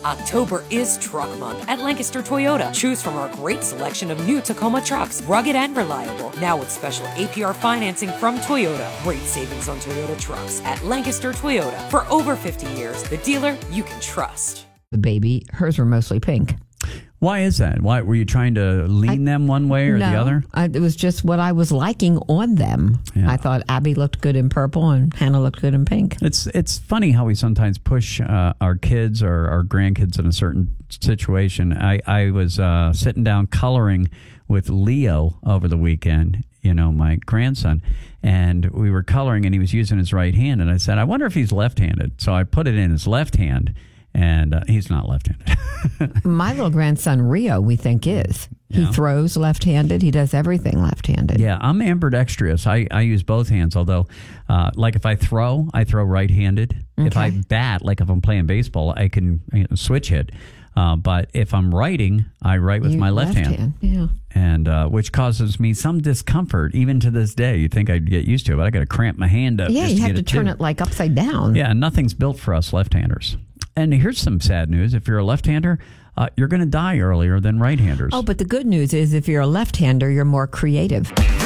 October is Truck Month at Lancaster Toyota. Choose from our great selection of new Tacoma trucks, rugged and reliable. Now with special APR financing from Toyota. Great savings on Toyota trucks at Lancaster Toyota. For over 50 years, the dealer you can trust. The baby, hers were mostly pink. Why is that? Why were you trying to lean them one way or the other? It was just what I was liking on them. Yeah. I thought Abby looked good in purple and Hannah looked good in pink. It's funny how we sometimes push our kids or our grandkids in a certain situation. I was sitting down coloring with Leo over the weekend, my grandson, and we were coloring and he was using his right hand. And I said, I wonder if he's left-handed. So I put it in his left hand. And he's not left-handed. My little grandson, Rio, we think is. He throws left-handed. He does everything left-handed. Yeah, I'm ambidextrous. I use both hands, although, like if I throw right-handed. Okay. If I bat, like if I'm playing baseball, I can switch hit. But if I'm writing, I write with my left hand. Yeah. And which causes me some discomfort, even to this day. You'd think I'd get used to it, but I got to cramp my hand up. Yeah, just you to have to turn it like upside down. Yeah, nothing's built for us left-handers. And here's some sad news. If you're a left-hander, you're going to die earlier than right-handers. Oh, but the good news is if you're a left-hander, you're more creative.